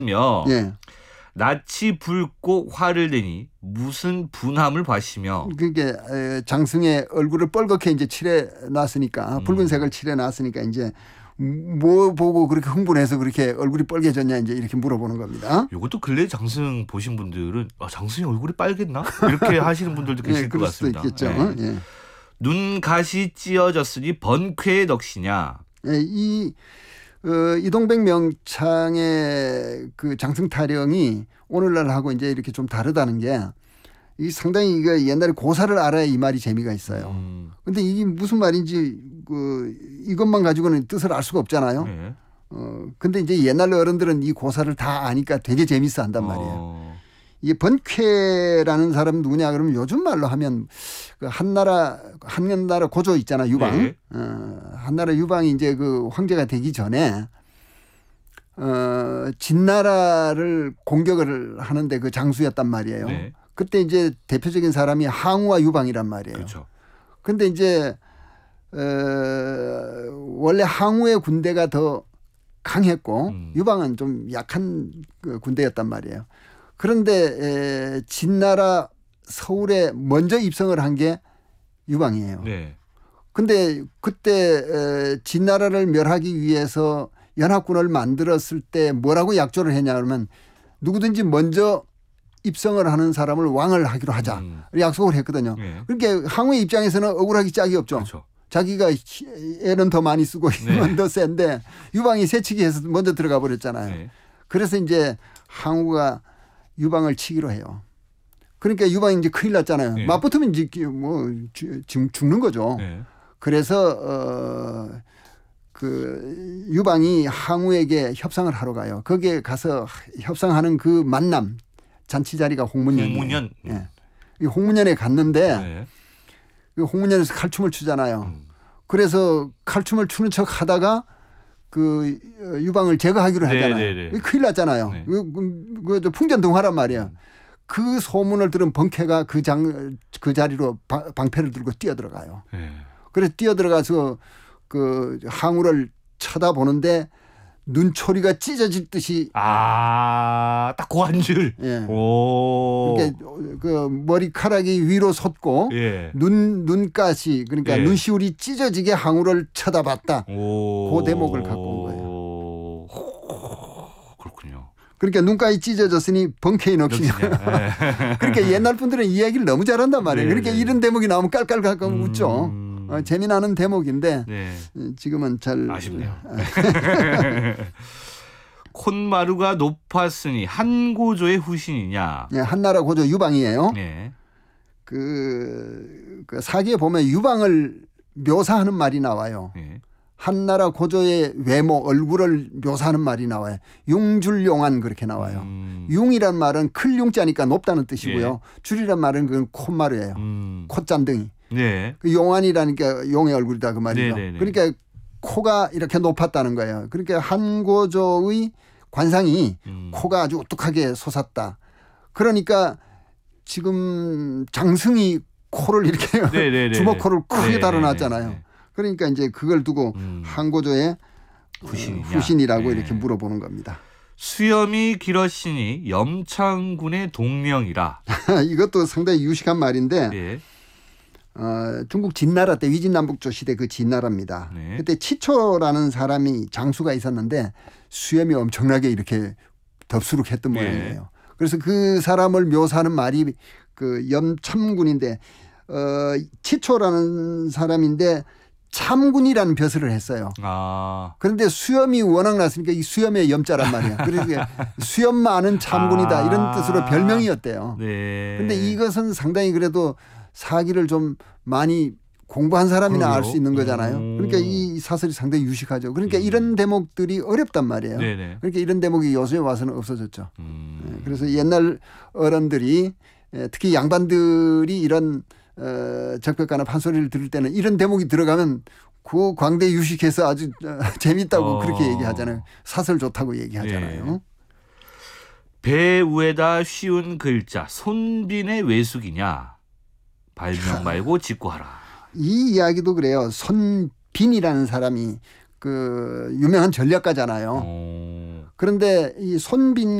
예. 낯이 붉고 화를 내니 무슨 분함을 봐시며. 그게 장승의 얼굴을 뻘겋게 이제 칠해놨으니까 붉은색을 칠해놨으니까 이제 뭐 보고 그렇게 흥분해서 그렇게 얼굴이 빨개졌냐 이제 이렇게 물어보는 겁니다. 이것도 근래 장승 보신 분들은 장승이 얼굴이 빨갰나 이렇게 하시는 분들도 계실 것 같습니다. 그럴 수도 있겠죠. 예. 눈가시 찌어졌으니 번쾌의 넋이냐. 예, 이동백 명창의 그 장승 타령이 오늘날하고 이제 이렇게 좀 다르다는 게 이 상당히 이거 옛날에 고사를 알아야 이 말이 재미가 있어요. 근데 이게 무슨 말인지 이것만 가지고는 뜻을 알 수가 없잖아요. 네. 근데 이제 옛날 어른들은 이 고사를 다 아니까 되게 재밌어 한단 말이에요. 이게 번쾌라는 사람 누구냐 그러면 요즘 말로 하면 그 한나라 고조 있잖아, 유방. 네. 한나라 유방이 이제 그 황제가 되기 전에 진나라를 공격을 하는데 그 장수였단 말이에요. 네. 그때 이제 대표적인 사람이 항우와 유방이란 말이에요. 그렇죠. 근데 이제 원래 항우의 군대가 더 강했고 유방은 좀 약한 그 군대였단 말이에요. 그런데 진나라 서울에 먼저 입성을 한 게 유방이에요. 네. 근데 그때 진나라를 멸하기 위해서 연합군을 만들었을 때 뭐라고 약조를 했냐 그러면 누구든지 먼저 입성을 하는 사람을 왕을 하기로 하자. 약속을 했거든요. 네. 그러니까 항우의 입장에서는 억울하기 짝이 없죠. 그렇죠. 자기가 애는 더 많이 쓰고 힘은 더 센데 유방이 새치기 해서 먼저 들어가 버렸잖아요. 네. 그래서 이제 항우가 유방을 치기로 해요. 그러니까 유방이 이제 큰일 났잖아요. 네. 맞붙으면 이제 뭐 죽는 거죠. 네. 그래서 그 유방이 항우에게 협상을 하러 가요. 거기에 가서 협상하는 그 만남 잔치 자리가 홍문연이에요. 홍문연. 예. 이 홍문연에 갔는데 네. 그 홍문연에서 칼춤을 추잖아요. 그래서 칼춤을 추는 척 하다가 그 유방을 제거하기로 하잖아요. 네. 큰일 났잖아요. 네. 그 풍전등화란 말이에요. 그 소문을 들은 번쾌가 그 자리로 방패를 들고 뛰어들어가요. 네. 그래서 뛰어들어가서 그 항우를 쳐다보는데 눈초리가 찢어질 듯이 딱 그 한 줄. 예. 오. 그러니까 그 머리카락이 위로 솟고 예. 눈가시 그러니까 예. 눈시울이 찢어지게 항우를 쳐다봤다. 오. 그 대목을 갖고 온 거예요. 그렇군요. 그러니까 눈가시 찢어졌으니 번쾌의 넋이냐. 그러니까 옛날 분들은 이야기를 너무 잘한단 말이에요. 네, 그러니까 네. 이런 대목이 나오면 깔깔깔깔 웃죠. 재미나는 대목인데 네. 지금은 잘 아쉽네요. 콧마루가 높았으니 한고조의 후신이냐. 예, 한나라 고조 유방이에요. 네. 그 사기에 보면 유방을 묘사하는 말이 나와요. 네. 한나라 고조의 외모 얼굴을 묘사하는 말이 나와요. 융줄용한 그렇게 나와요. 융이란 말은 클 융자니까 높다는 뜻이고요. 예. 줄이란 말은 그건 콧마루예요. 콧잔등이. 네. 그 용안이라니까 용의 얼굴이다 그 말이죠. 네네네. 그러니까 코가 이렇게 높았다는 거예요. 그러니까 한고조의 관상이 코가 아주 우뚝하게 솟았다. 그러니까 지금 장승이 코를 이렇게 네네네. 주먹코를 크게 네네네. 달아놨잖아요. 그러니까 이제 그걸 두고 한고조의 후신이라고 네. 이렇게 물어보는 겁니다. 수염이 길었으니 염창군의 동명이라. 이것도 상당히 유식한 말인데 네. 중국 진나라 때 위진남북조 시대 그 진나라입니다. 네. 그때 치초라는 사람이 장수가 있었는데 수염이 엄청나게 이렇게 덥수룩했던 네. 모양이에요. 그래서 그 사람을 묘사하는 말이 그 염참군인데 치초라는 사람인데 참군이라는 벼슬을 했어요. 그런데 수염이 워낙 났으니까 이 수염의 염자란 말이야. 그래서 수염 많은 참군이다 이런 뜻으로 별명이었대요. 네. 그런데 이것은 상당히 그래도 사기를 좀 많이 공부한 사람이나 알 수 있는 거잖아요. 그러니까 이 사설이 상당히 유식하죠. 그러니까 이런 대목들이 어렵단 말이에요. 네네. 그러니까 이런 대목이 요즘에 와서는 없어졌죠. 그래서 옛날 어른들이 특히 양반들이 이런 적벽가나 판소리를 들을 때는 이런 대목이 들어가면 그 광대 유식해서 아주 재밌다고 그렇게 얘기하잖아요. 사설 좋다고 얘기하잖아요. 네. 배우에다 씌운 글자 손빈의 외숙이냐. 발명 말고 직구하라. 이 이야기도 그래요. 손빈이라는 사람이 그 유명한 전략가잖아요. 그런데 이 손빈